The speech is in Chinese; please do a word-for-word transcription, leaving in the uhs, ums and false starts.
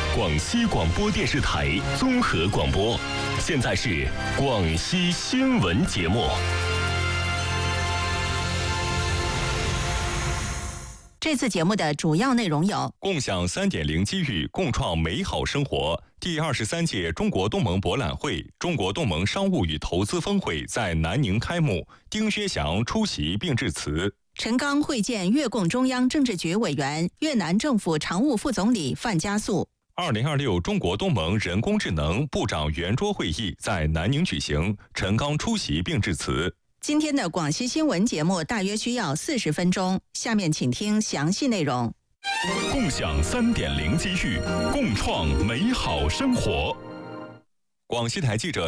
广西广播电视台综合广播。现在是广西新闻节目。 这次节目的主要内容有： 共享 三点零 机遇，共创美好生活。第二十三届中国东盟博览会、中国东盟商务与投资峰会在南宁开幕，丁薛祥出席并致辞。 陈刚会见越共中央政治局委员、越南政府常务副总理范加素。 二零二六中国东盟人工智能部长圆桌会议在南宁举行，陈刚出席并致辞。 今天的广西新闻节目大约需要四十分钟，下面请听详细内容。 共享 三点零 机遇，共创美好生活。广西台记者